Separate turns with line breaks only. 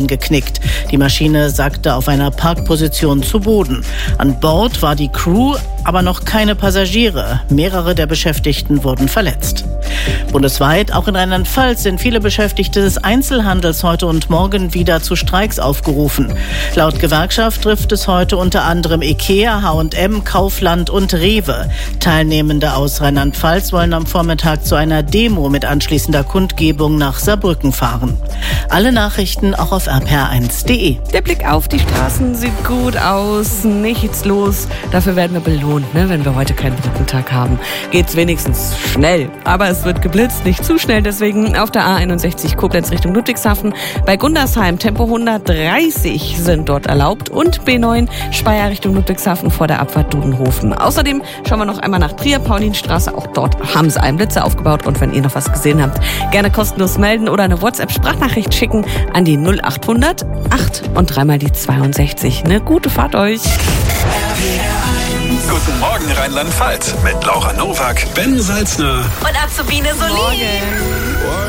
geknickt. Die Maschine sackte auf einer Parkposition zu Boden. An Bord war die Crew, aber noch keine Passagiere. Mehrere der Beschäftigten wurden verletzt. Bundesweit, auch in Rheinland-Pfalz, sind viele Beschäftigte des Einzelhandels heute und morgen wieder zu Streiks aufgerufen. Laut Gewerkschaft trifft es heute unter anderem IKEA, H&M, Kaufland und Rewe. Teilnehmende aus Rheinland-Pfalz wollen am Vormittag zu einer Demo mit anschließender Kundgebung nach Saarbrücken fahren. Alle Nachrichten auch auf rpr1.de.
Der Blick auf die Straßen sieht gut aus, nichts los. Dafür werden wir belohnt, wenn wir heute keinen Brückentag haben. Geht's wenigstens schnell, aber es wird geblitzt, nicht zu schnell. Deswegen auf der A61 Koblenz Richtung Ludwigshafen. Bei Gundersheim Tempo 130 sind dort erlaubt und B9 Speyer Richtung Ludwigshafen vor der Abfahrt Dudenhofen. Außerdem schauen wir noch einmal nach Trier, Paulinstraße. Auch dort haben sie einen Blitzer aufgebaut und wenn ihr noch was gesehen habt, gerne kostenlos melden oder eine WhatsApp-Sprachnachricht schicken an die 0800 8 und dreimal die 62. Eine gute Fahrt euch.
Guten Morgen Rheinland-Pfalz mit Laura Nowak, Ben Salzner
und Azubine Solin.
Morgen.